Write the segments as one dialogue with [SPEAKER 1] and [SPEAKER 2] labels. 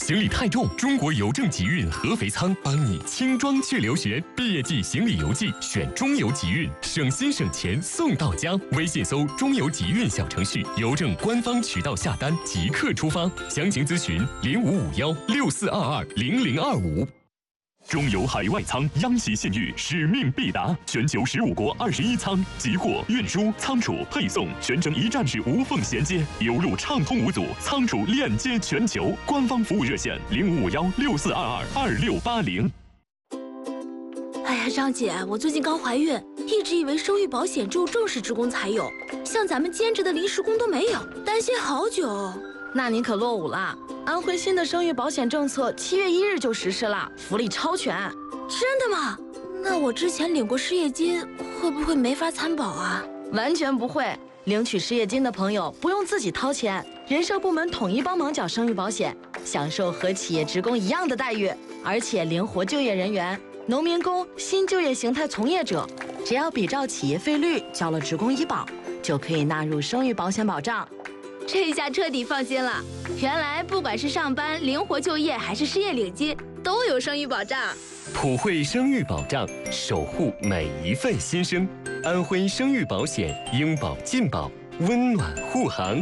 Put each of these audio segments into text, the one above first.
[SPEAKER 1] 行李太重，中国邮政集运合肥仓帮你轻装去留学。毕业季行李邮寄选中邮集运，省心省钱送到家。微信搜中邮集运小程序，邮政官方渠道下单即刻出发。详情咨询055164220025。中邮海外仓央企信誉，使命必达，全球15国21仓，集货、运输、仓储、配送全程一站式无缝衔接，邮路畅通无阻，仓储链接全球。官方服务热线055164222680。
[SPEAKER 2] 哎呀，张姐，我最近刚怀孕，一直以为生育保险只有正式职工才有，像咱们兼职的临时工都没有，担心好久。
[SPEAKER 3] 那您可落伍了，安徽新的生育保险政策7月1日就实施了，福利超全。
[SPEAKER 2] 真的吗？那我之前领过失业金，会不会没法参保啊？
[SPEAKER 3] 完全不会，领取失业金的朋友不用自己掏钱，人社部门统一帮忙缴生育保险，享受和企业职工一样的待遇，而且灵活就业人员、农民工、新就业形态从业者，只要比照企业费率交了职工医保，就可以纳入生育保险保障。
[SPEAKER 2] 这下彻底放心了，原来不管是上班、灵活就业还是失业领金，都有生育保障。
[SPEAKER 1] 普惠生育保障，守护每一份新生。安徽生育保险，应保尽保，温暖护航。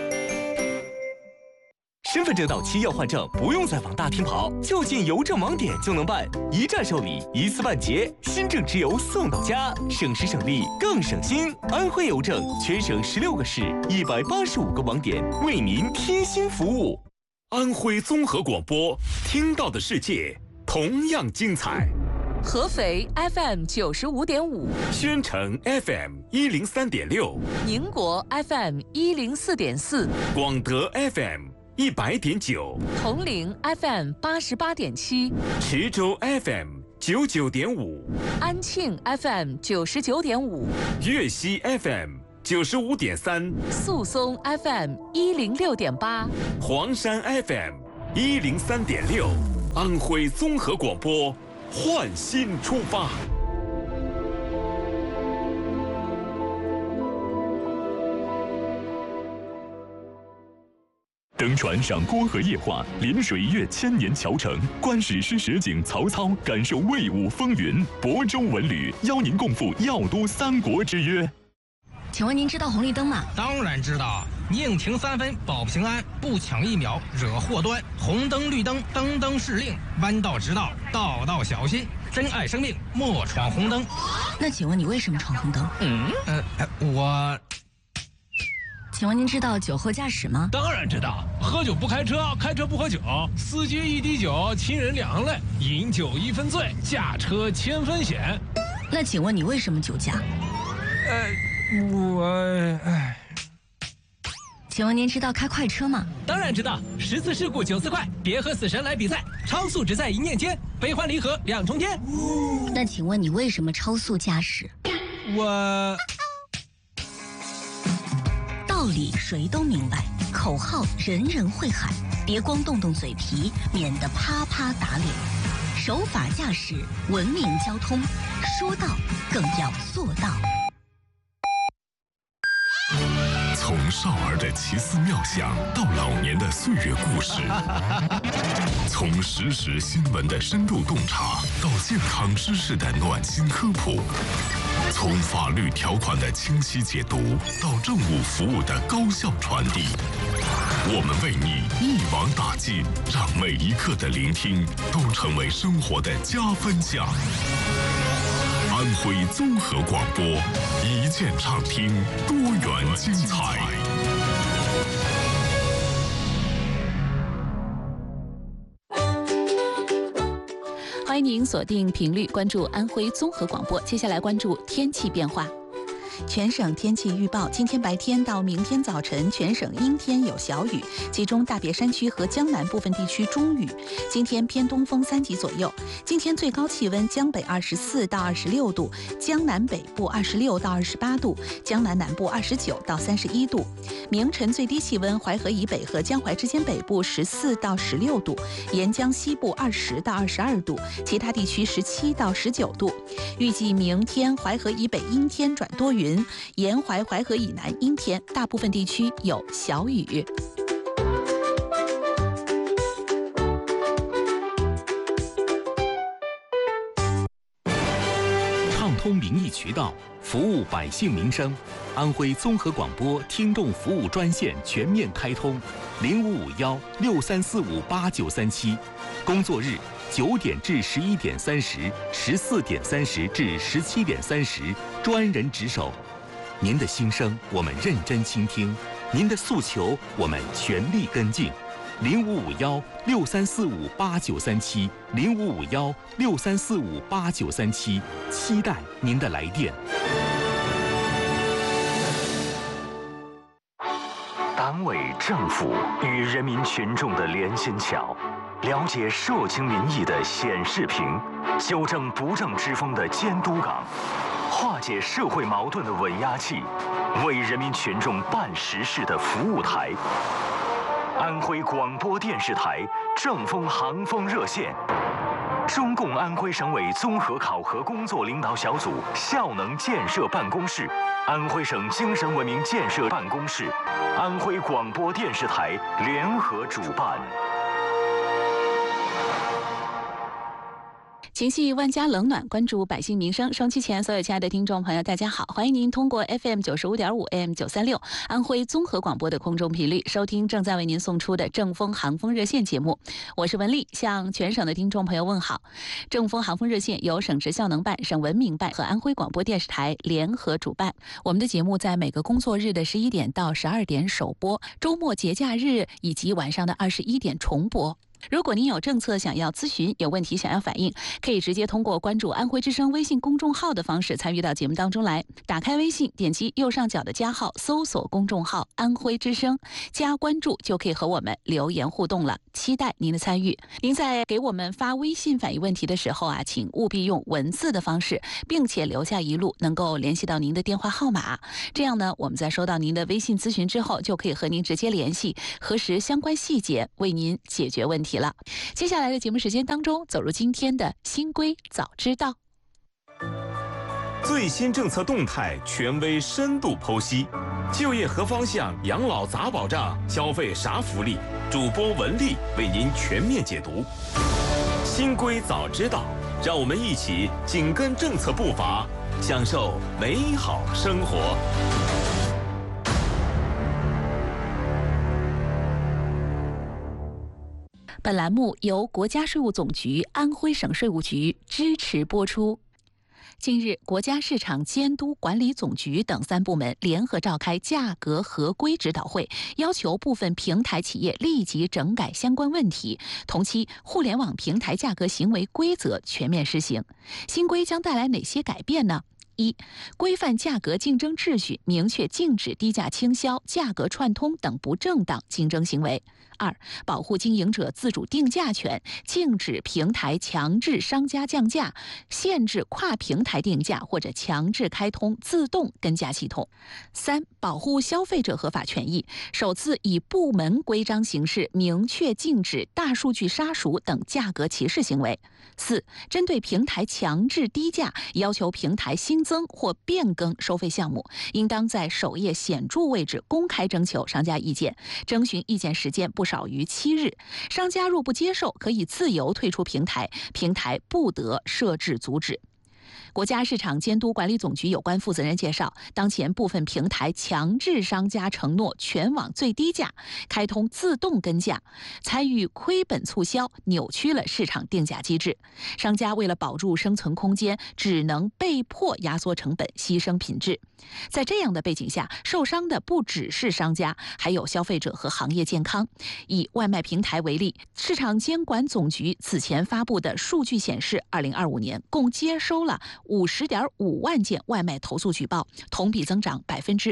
[SPEAKER 4] 身份证到期要换证，不用再往大厅跑，就进邮政网点就能办，一站受理，一次办结，新政直邮送到家，省时省力更省心。安徽邮政全省16个市，185个网点，为您贴心服务。
[SPEAKER 5] 安徽综合广播，听到的世界同样精彩。
[SPEAKER 6] 合肥 FM 95.5，
[SPEAKER 5] 宣城 FM 103.6，
[SPEAKER 6] 宁国 FM 104.4，
[SPEAKER 5] 广德 FM100.9，
[SPEAKER 6] 铜陵 FM 88.7，
[SPEAKER 5] 池州 FM 99.5，
[SPEAKER 6] 安庆 FM 99.5，
[SPEAKER 5] 粤西 FM 95.3，
[SPEAKER 6] 宿松 FM 106.8，
[SPEAKER 5] 黄山 FM 103.6，安徽综合广播，焕新出发。
[SPEAKER 1] 登船赏郭河夜话，临水阅千年桥城，观史诗实景曹操，感受魏武风云。亳州文旅邀您共赴药都三国之约。
[SPEAKER 7] 请问您知道红绿灯吗？
[SPEAKER 8] 当然知道，宁停3分保平安，不抢1秒惹祸端。红灯绿灯灯灯是令，弯道直道道道小心。珍爱生命，莫闯红灯。
[SPEAKER 7] 那请问你为什么闯红灯？
[SPEAKER 8] 我。
[SPEAKER 7] 请问您知道酒后驾驶吗？
[SPEAKER 8] 当然知道，喝酒不开车，开车不喝酒，司机1滴酒，亲人2行泪，饮酒1分醉，驾车1000分险。
[SPEAKER 7] 那请问你为什么酒驾？请问您知道开快车吗？
[SPEAKER 8] 当然知道，10次事故9次快，别和死神来比赛，超速只在一念间，悲欢离合2重天。
[SPEAKER 7] 那请问你为什么超速驾驶？道理谁都明白，口号人人会喊，别光动动嘴皮，免得啪啪打脸。守法驾驶，文明交通，说到更要做到。
[SPEAKER 9] 从少儿的奇思妙想到老年的岁月故事，从实时新闻的深度洞察到健康知识的暖心科普，从法律条款的清晰解读到政务服务的高效传递，我们为你一网打尽，让每一刻的聆听都成为生活的加分项。安徽综合广播，一键畅听，多元精彩。
[SPEAKER 10] 欢迎您锁定频率，关注安徽综合广播。接下来关注天气变化。全省天气预报：今天白天到明天早晨，全省阴天有小雨，其中大别山区和江南部分地区中雨。今天偏东风3级左右。今天最高气温：江北24到26度，江南北部26到28度，江南南部29到31度。明晨最低气温：淮河以北和江淮之间北部14到16度，沿江西部20到22度，其他地区17到19度。预计明天淮河以北阴天转多云，沿淮淮河以南阴天，大部分地区有小雨。
[SPEAKER 11] 通民意渠道，服务百姓民生。安徽综合广播听众服务专线全面开通，0551-63458937，工作日9点至11点30、14点30至17点30，专人值守。您的心声我们认真倾听，您的诉求我们全力跟进。0551-63458937 0551-63458937，期待您的来电。
[SPEAKER 12] 党委政府与人民群众的连心桥，了解社情民意的显示屏，纠正不正之风的监督岗，化解社会矛盾的稳压器，为人民群众办实事的服务台。安徽广播电视台正风航风热线，中共安徽省委综合考核工作领导小组效能建设办公室、安徽省精神文明建设办公室、安徽广播电视台联合主办。
[SPEAKER 10] 情系万家冷暖，关注百姓民生。收音机前所有亲爱的听众朋友，大家好，欢迎您通过 FM 95.5 AM 936安徽综合广播的空中频率收听正在为您送出的正风航风热线节目。我是文丽，向全省的听众朋友问好。正风航风热线由省直效能办、省文明办和安徽广播电视台联合主办。我们的节目在每个工作日的11点到12点首播，周末节假日以及晚上的21点重播。如果您有政策想要咨询，有问题想要反映，可以直接通过关注安徽之声微信公众号的方式参与到节目当中来。打开微信，点击右上角的加号，搜索公众号安徽之声，加关注就可以和我们留言互动了，期待您的参与。您在给我们发微信反映问题的时候请务必用文字的方式，并且留下一路能够联系到您的电话号码，这样呢，我们在收到您的微信咨询之后，就可以和您直接联系，核实相关细节，为您解决问题了。接下来的节目时间当中，走入今天的新规早知道。
[SPEAKER 5] 最新政策动态，权威深度剖析，就业何方向，养老咋保障，消费啥福利，主播文丽为您全面解读。新规早知道，让我们一起紧跟政策步伐，享受美好生活。
[SPEAKER 10] 本栏目由国家税务总局、安徽省税务局支持播出。近日，国家市场监督管理总局等3部门联合召开价格合规指导会，要求部分平台企业立即整改相关问题，同期互联网平台价格行为规则全面施行。新规将带来哪些改变呢？1. 规范价格竞争秩序，明确禁止低价倾销、价格串通等不正当竞争行为。2. 保护经营者自主定价权，禁止平台强制商家降价，限制跨平台定价或者强制开通自动跟价系统。3. 保护消费者合法权益，首次以部门规章形式明确禁止大数据杀熟等价格歧视行为。4. 针对平台强制低价，要求平台新增或变更收费项目，应当在首页显著位置公开征求商家意见，征询意见时间不少于7日。商家若不接受，可以自由退出平台，平台不得设置阻止。国家市场监督管理总局有关负责人介绍，当前部分平台强制商家承诺全网最低价，开通自动跟价，参与亏本促销，扭曲了市场定价机制。商家为了保住生存空间，只能被迫压缩成本，牺牲品质。在这样的背景下，受伤的不只是商家，还有消费者和行业健康。以外卖平台为例，市场监管总局此前发布的数据显示，2025年共接收了50.5万件外卖投诉举报，同比增长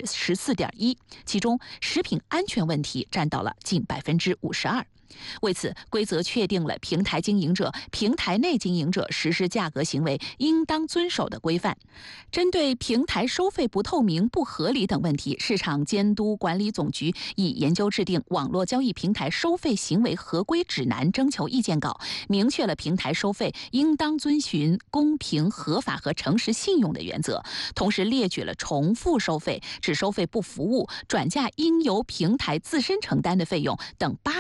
[SPEAKER 10] 14.1%，其中食品安全问题占到了近52%。为此，规则确定了平台经营者、平台内经营者实施价格行为应当遵守的规范。针对平台收费不透明、不合理等问题，市场监督管理总局已研究制定《网络交易平台收费行为合规指南》征求意见稿，明确了平台收费应当遵循公平、合法和诚实信用的原则，同时列举了重复收费、只收费不服务、转嫁应由平台自身承担的费用等8种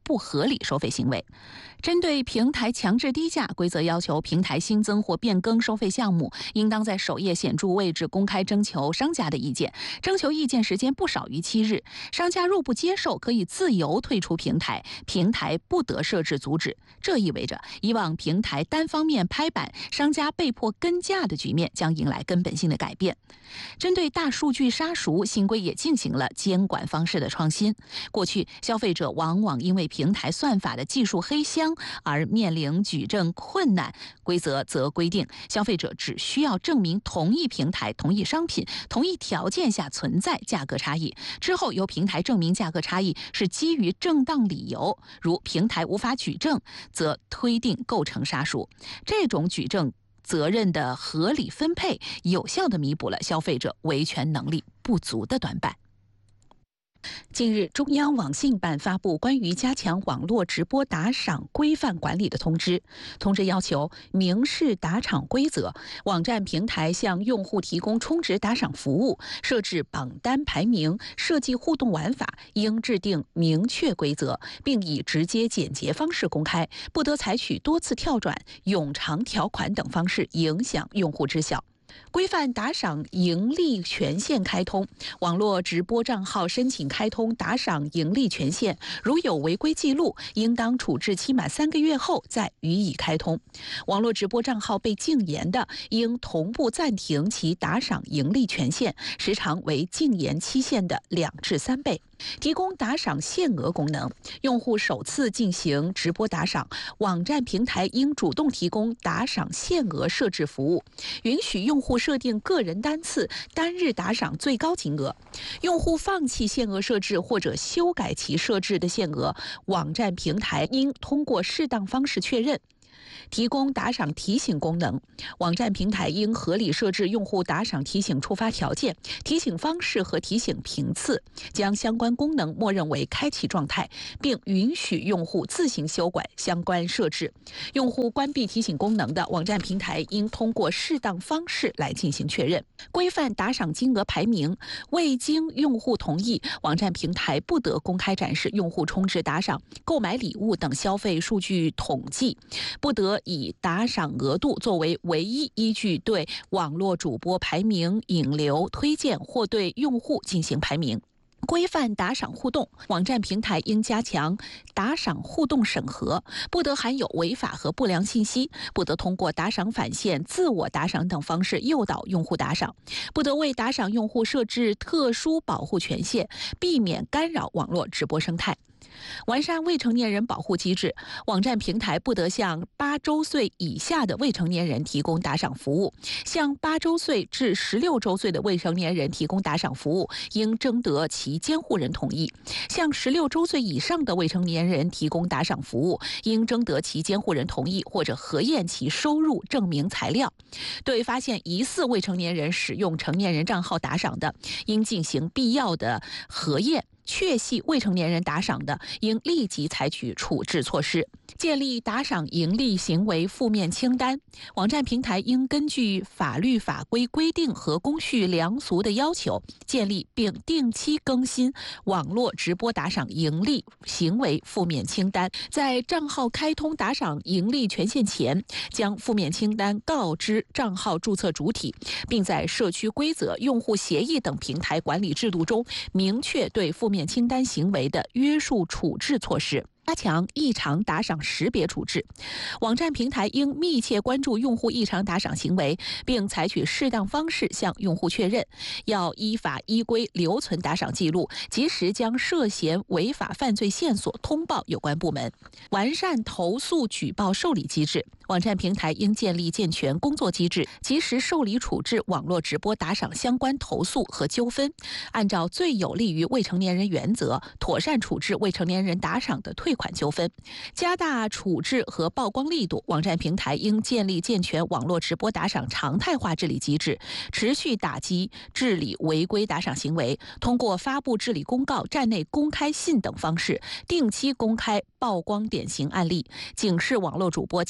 [SPEAKER 10] 不合理收费行为。针对平台强制低价，规则要求平台新增或变更收费项目，应当在首页显著位置公开征求商家的意见，征求意见时间不少于7日。商家若不接受，可以自由退出平台，平台不得设置阻止。这意味着以往平台单方面拍板，商家被迫跟价的局面将迎来根本性的改变。针对大数据杀熟，新规也进行了监管方式的创新。过去，消费者往往因为平台算法的技术黑箱而面临举证困难。规则则规定，消费者只需要证明同一平台、同一商品、同一条件下存在价格差异，之后由平台证明价格差异是基于正当理由，如平台无法举证，则推定构成杀熟。这种举证责任的合理分配，有效地弥补了消费者维权能力不足的短板。近日，中央网信办发布关于加强网络直播打赏规范管理的通知。通知要求明示打赏规则，网站平台向用户提供充值打赏服务，设置榜单排名，设计互动玩法，应制定明确规则，并以直接简洁方式公开，不得采取多次跳转、冗长条款等方式影响用户知晓。规范打赏盈利权限开通，网络直播账号申请开通打赏盈利权限，如有违规记录，应当处置期满3个月后再予以开通。网络直播账号被禁言的，应同步暂停其打赏盈利权限，时长为禁言期限的2至3倍。提供打赏限额功能，用户首次进行直播打赏，网站平台应主动提供打赏限额设置服务，允许用户设定个人单次、单日打赏最高金额。用户放弃限额设置或者修改其设置的限额，网站平台应通过适当方式确认。提供打赏提醒功能，网站平台应合理设置用户打赏提醒触发条件、提醒方式和提醒频次，将相关功能默认为开启状态，并允许用户自行修改相关设置。用户关闭提醒功能的，网站平台应通过适当方式来进行确认。规范打赏金额排名，未经用户同意，网站平台不得公开展示用户充值打赏、购买礼物等消费数据统计，不得以打赏额度作为唯一依据对网络主播排名、引流、推荐或对用户进行排名。规范打赏互动，网站平台应加强打赏互动审核，不得含有违法和不良信息，不得通过打赏返现、自我打赏等方式诱导用户打赏，不得为打赏用户设置特殊保护权限，避免干扰网络直播生态。完善未成年人保护机制，网站平台不得向8周岁以下的未成年人提供打赏服务，向8周岁至16周岁的未成年人提供打赏服务，应征得其监护人同意；向16周岁以上的未成年人提供打赏服务，应征得其监护人同意或者核验其收入证明材料。对发现疑似未成年人使用成年人账号打赏的，应进行必要的核验。确系未成年人打赏的，应立即采取处置措施。建立打赏盈利行为负面清单，网站平台应根据法律法规规定和公序良俗的要求，建立并定期更新网络直播打赏盈利行为负面清单。在账号开通打赏盈利权限前，将负面清单告知账号注册主体，并在社区规则、用户协议等平台管理制度中明确对负面清单行为的约束处置措施。加强异常打赏识别处置，网站平台应密切关注用户异常打赏行为，并采取适当方式向用户确认。要依法依规留存打赏记录，及时将涉嫌违法犯罪线索通报有关部门。完善投诉举报受理机制，网站平台应建立健全工作机制，及时受理处置网络直播打赏相关投诉和纠纷，按照最有利于未成年人原则，妥善处置未成年人打赏的退款纠纷，加大处置和曝光力度。网站平台应建立健全网络直播打赏常态化治理机制，持续打击治理违规打赏行为，通过发布治理公告、站内公开信等方式，定期公开曝光典型案例，警示网络主播加强自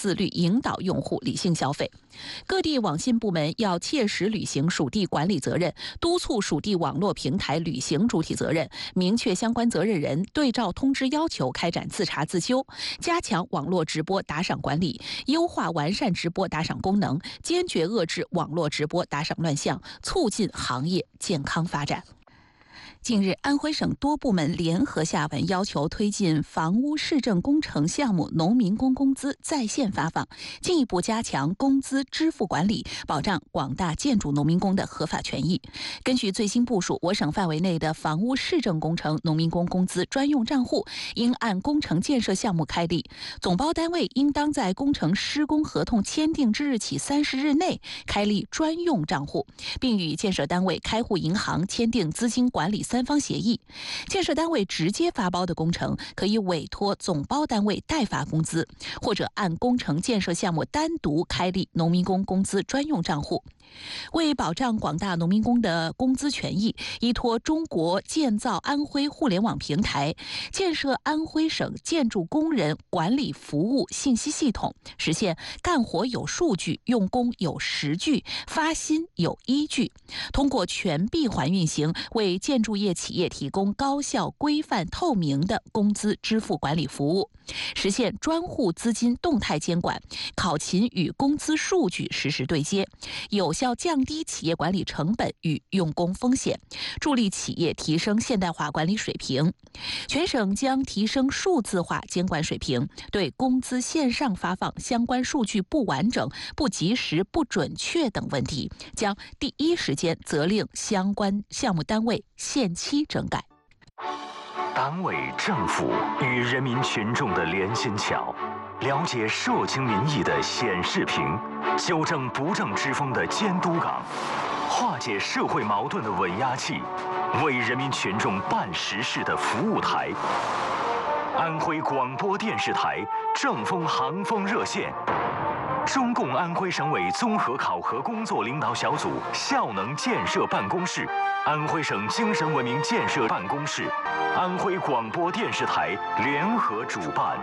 [SPEAKER 10] 自律引导用户理性消费。各地网信部门要切实履行属地管理责任，督促属地网络平台履行主体责任，明确相关责任人，对照通知要求开展自查自纠，加强网络直播打赏管理，优化完善直播打赏功能，坚决遏制网络直播打赏乱象，促进行业健康发展。近日，安徽省多部门联合下文要求推进房屋市政工程项目农民工工资在线发放，进一步加强工资支付管理，保障广大建筑农民工的合法权益。根据最新部署，我省范围内的房屋市政工程农民工工资专用账户应按工程建设项目开立，总包单位应当在工程施工合同签订之日起30日内开立专用账户，并与建设单位、开户银行签订资金管理3方协议。建设单位直接发包的工程，可以委托总包单位代发工资，或者按工程建设项目单独开立农民工工资专用账户。为保障广大农民工的工资权益，依托中国建造安徽互联网平台，建设安徽省建筑工人管理服务信息系统，实现干活有数据、用工有实据、发薪有依据，通过全闭环运行，为建筑业企业提供高效、规范、透明的工资支付管理服务，实现专户资金动态监管，考勤与工资数据实时对接，有效降低企业管理成本与用工风险，助力企业提升现代化管理水平。全省将提升数字化监管水平，对工资线上发放相关数据不完整、不及时、不准确等问题，将第一时间责令相关项目单位限期整改。
[SPEAKER 12] 党委政府与人民群众的连心桥，了解社情民意的显示屏，纠正不正之风的监督岗，化解社会矛盾的稳压器，为人民群众办实事的服务台。安徽广播电视台正风行风热线，中共安徽省委综合考核工作领导小组效能建设办公室，安徽省精神文明建设办公室，安徽广播电视台联合主办。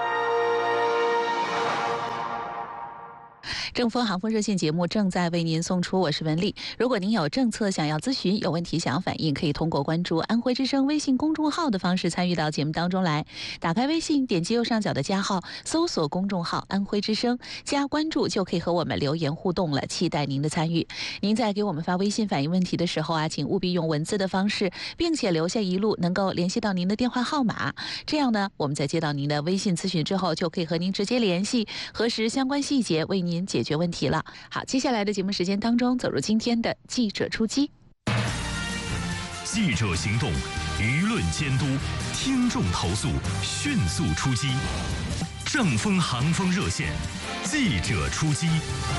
[SPEAKER 10] 正风行风热线节目正在为您送出，我是文丽。如果您有政策想要咨询，有问题想要反映，可以通过关注安徽之声微信公众号的方式参与到节目当中来。打开微信，点击右上角的加号，搜索公众号安徽之声，加关注就可以和我们留言互动了，期待您的参与。您在给我们发微信反映问题的时候啊，请务必用文字的方式，并且留下一路能够联系到您的电话号码，这样呢，我们在接到您的微信咨询之后，就可以和您直接联系，核实相关细节，为您解决问题了。好，接下来的节目时间当中，走入今天的记者出击。
[SPEAKER 9] 记者行动，舆论监督，听众投诉，迅速出击。正风行风热线，记者出击。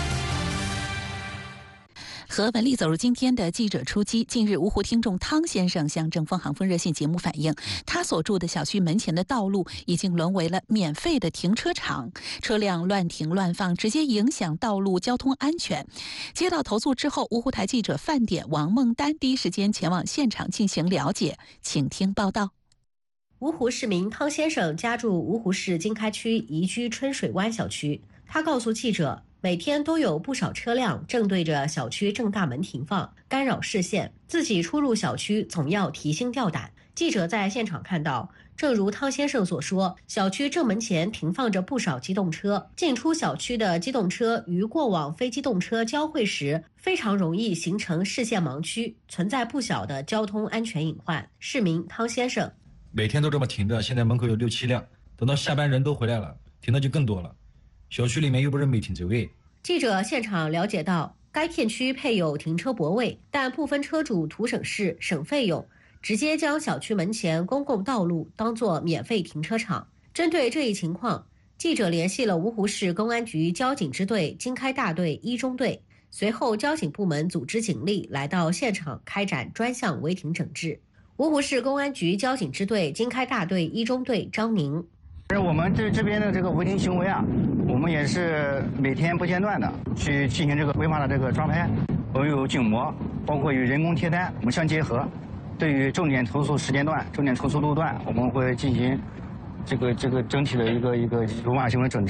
[SPEAKER 10] 和文丽走入今天的记者出击。近日，芜湖听众汤先生向正风行风热线节目反映，他所住的小区门前的道路已经沦为了免费的停车场，车辆乱停乱放，直接影响道路交通安全。接到投诉之后，芜湖台记者饭点王梦丹第一时间前往现场进行了解，请听报道。
[SPEAKER 13] 芜湖市民汤先生家住芜湖市经开区宜居春水湾小区，他告诉记者，每天都有不少车辆正对着小区正大门停放，干扰视线，自己出入小区总要提心吊胆。记者在现场看到，正如汤先生所说，小区正门前停放着不少机动车，进出小区的机动车与过往非机动车交汇时，非常容易形成视线盲区，存在不小的交通安全隐患。市民汤先生，
[SPEAKER 14] 每天都这么停着，现在门口有6、7辆，等到下班人都回来了，停的就更多了。小区里面又不是没停车位。
[SPEAKER 13] 记者现场了解到，该片区配有停车泊位，但部分车主图省事省费用，直接将小区门前公共道路当作免费停车场。针对这一情况，记者联系了芜湖市公安局交警支队经开大队1中队，随后交警部门组织警力来到现场开展专项违停整治。芜湖市公安局交警支队经开大队1中队张宁，
[SPEAKER 15] 我们这边的这个违停行为啊，我们也是每天不间断的去进行这个违法的这个抓拍。我们有警模，包括与人工贴单，我们相结合。对于重点投诉时间段、重点投诉路段，我们会进行这个整体的一个违法行为整治。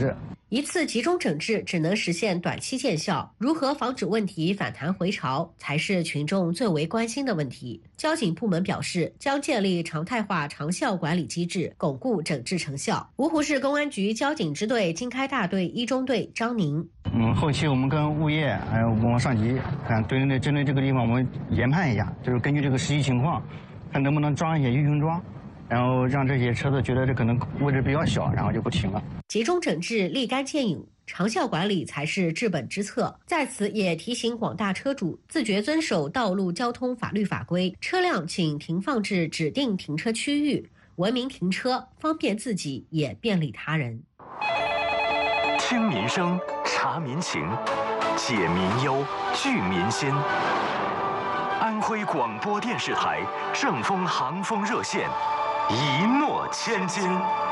[SPEAKER 13] 一次集中整治只能实现短期见效，如何防止问题反弹回潮，才是群众最为关心的问题。交警部门表示，将建立常态化长效管理机制，巩固整治成效。芜湖市公安局交警支队经开大队一中队张宁。
[SPEAKER 15] 后期我们跟物业还有我们上级看针对这个地方我们研判一下，就是根据这个实际情况，看能不能装一些 U 型桩，然后让这些车子觉得这可能位置比较小，然后就不停了。
[SPEAKER 13] 集中整治立竿见影，长效管理才是治本之策。在此也提醒广大车主自觉遵守道路交通法律法规，车辆请停放至指定停车区域，文明停车，方便自己也便利他人。
[SPEAKER 12] 听民生，察民情，解民忧，聚民心。安徽广播电视台正风航风热线，一诺千金。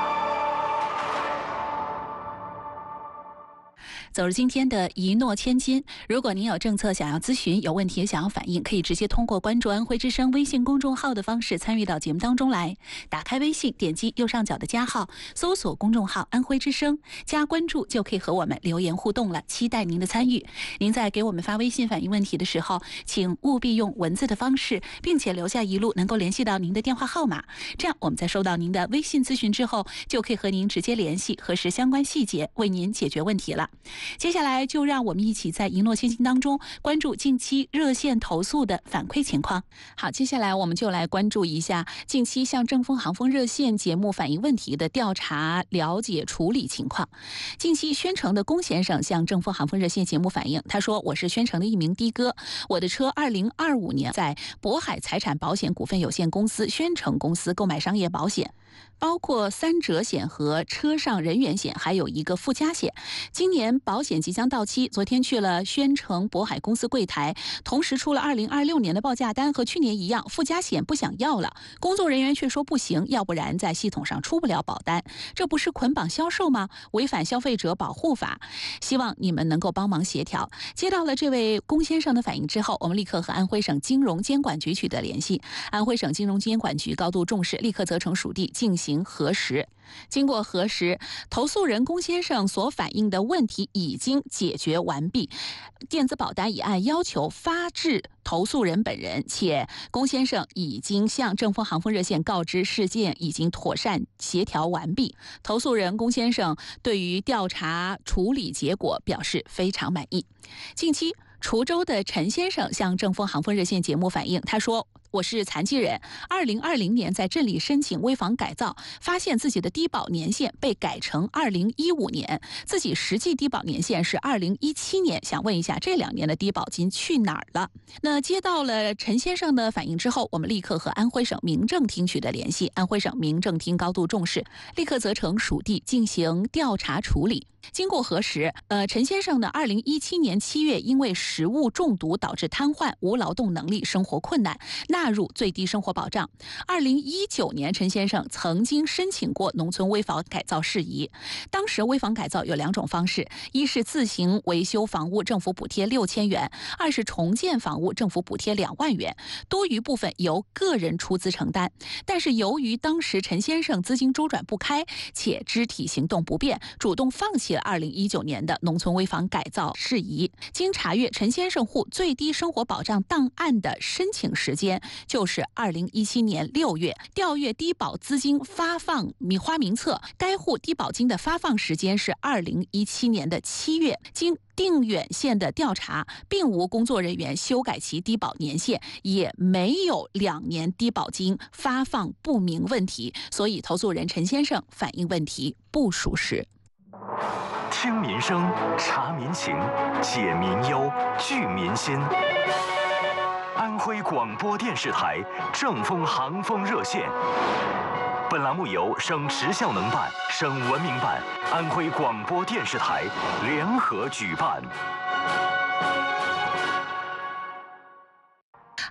[SPEAKER 10] 走入今天的一诺千金，如果您有政策想要咨询，有问题想要反映，可以直接通过关注安徽之声微信公众号的方式参与到节目当中来。打开微信，点击右上角的加号，搜索公众号安徽之声，加关注就可以和我们留言互动了，期待您的参与。您在给我们发微信反映问题的时候，请务必用文字的方式，并且留下一路能够联系到您的电话号码，这样我们在收到您的微信咨询之后，就可以和您直接联系，核实相关细节，为您解决问题了。接下来就让我们一起在一诺千金当中关注近期热线投诉的反馈情况。好，接下来我们就来关注一下近期向正风航风热线节目反映问题的调查、了解、处理情况。近期宣城的龚先生向正风航风热线节目反映，他说：“我是宣城的一名的哥，我的车2025年在渤海财产保险股份有限公司宣城公司购买商业保险，包括3者险和车上人员险，还有一个附加险。今年保险即将到期，昨天去了宣城渤海公司柜台，同时出了2026年的报价单，和去年一样，附加险不想要了。工作人员却说不行，要不然在系统上出不了保单，这不是捆绑销售吗？违反消费者保护法，希望你们能够帮忙协调。”接到了这位龚先生的反映之后，我们立刻和安徽省金融监管局取得联系。安徽省金融监管局高度重视，立刻责成属地进行核实。经过核实，投诉人龚先生所反映的问题已经解决完毕，电子保单已按要求发至投诉人本人，且龚先生已经向正风航风热线告知事件已经妥善协调完毕。投诉人龚先生对于调查处理结果表示非常满意。近期，滁州的陈先生向正风航风热线节目反映，他说：“我是残疾人，2020年在镇里申请危房改造，发现自己的低保年限被改成2015年，自己实际低保年限是2017年，想问一下这2年的低保金去哪儿了？”那接到了陈先生的反映之后，我们立刻和安徽省民政厅取得联系，安徽省民政厅高度重视，立刻责成属地进行调查处理。经过核实，陈先生呢，2017年7月因为食物中毒导致瘫痪，无劳动能力，生活困难，纳入最低生活保障。2019年，陈先生曾经申请过农村危房改造事宜，当时危房改造有2种方式，一是自行维修房屋，政府补贴6000元；二是重建房屋，政府补贴2万元，多余部分由个人出资承担。但是由于当时陈先生资金周转不开，且肢体行动不便，主动放弃了2019年的农村危房改造事宜。经查阅，陈先生户最低生活保障档案的申请时间就是2017年6月，调阅低保资金发放花名册，该户低保金的发放时间是2017年的7月。经定远县的调查，并无工作人员修改其低保年限，也没有2年低保金发放不明问题，所以投诉人陈先生反映问题不属实。
[SPEAKER 12] 听民生，察民情，解民忧，聚民心。安徽广播电视台正风航风热线。本栏目由省时效能办、省文明办、安徽广播电视台联合举办。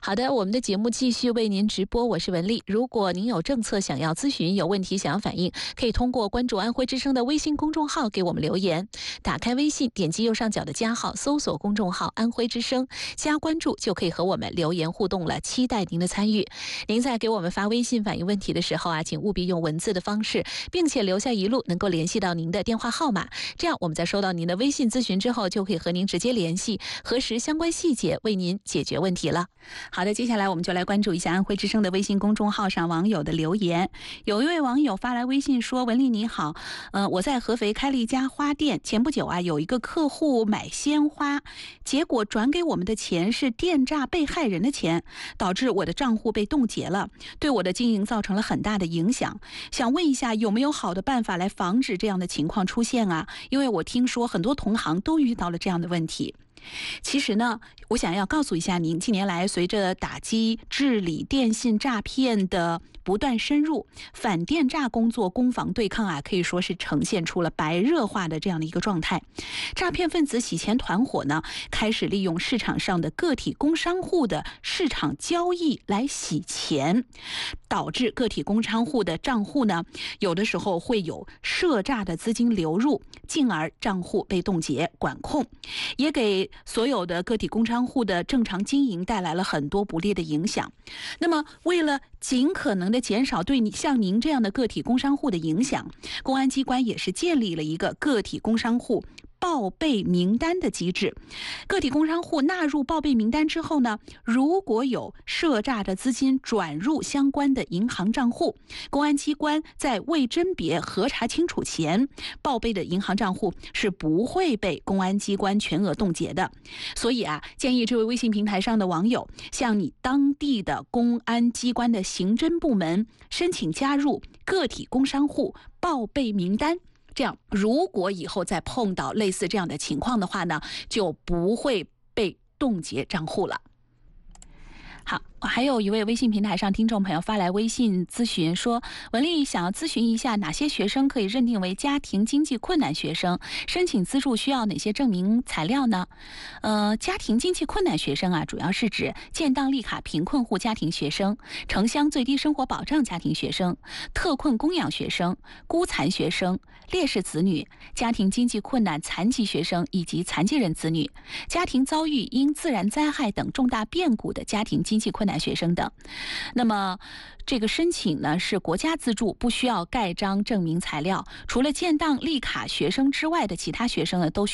[SPEAKER 10] 好的，我们的节目继续为您直播，我是文丽。如果您有政策想要咨询，有问题想要反映，可以通过关注安徽之声的微信公众号给我们留言。打开微信，点击右上角的加号，搜索公众号安徽之声，加关注就可以和我们留言互动了，期待您的参与。您在给我们发微信反映问题的时候啊，请务必用文字的方式，并且留下一路能够联系到您的电话号码，这样我们在收到您的微信咨询之后，就可以和您直接联系，核实相关细节，为您解决问题了。好的，接下来我们就来关注一下安徽之声的微信公众号上网友的留言。有一位网友发来微信说：文丽你好，我在合肥开了一家花店，前不久啊，有一个客户买鲜花，结果转给我们的钱是电诈被害人的钱，导致我的账户被冻结了，对我的经营造成了很大的影响。想问一下，有没有好的办法来防止这样的情况出现啊？因为我听说很多同行都遇到了这样的问题。其实呢，我想要告诉一下您，近年来随着打击治理电信诈骗的不断深入，反电诈工作攻防对抗啊，可以说是呈现出了白热化的这样的一个状态。诈骗分子洗钱团伙呢，开始利用市场上的个体工商户的市场交易来洗钱，导致个体工商户的账户呢，有的时候会有涉诈的资金流入，进而账户被冻结管控，也给所有的个体工商户的正常经营带来了很多不利的影响。那么为了尽可能的减少对像您这样的个体工商户的影响，公安机关也是建立了一个个体工商户报备名单的机制。个体工商户纳入报备名单之后呢，如果有涉诈的资金转入相关的银行账户，公安机关在未甄别核查清楚前，报备的银行账户是不会被公安机关全额冻结的。所以啊，建议这位微信平台上的网友向你当地的公安机关的刑侦部门申请加入个体工商户报备名单。这样，如果以后再碰到类似这样的情况的话呢，就不会被冻结账户了。好，还有一位微信平台上听众朋友发来微信咨询说，文丽想要咨询一下哪些学生可以认定为家庭经济困难学生，申请资助需要哪些证明材料呢？家庭经济困难学生啊，主要是指建档立卡贫困户家庭学生、城乡最低生活保障家庭学生、特困供养学生、孤残学生、烈士子女、家庭经济困难残疾学生以及残疾人子女、家庭遭遇因自然灾害等重大变故的家庭经济困难学生等。那么这个申请呢是国家资助，不需要盖章证明材料。除了建档立卡学生之外的其他学生呢，都需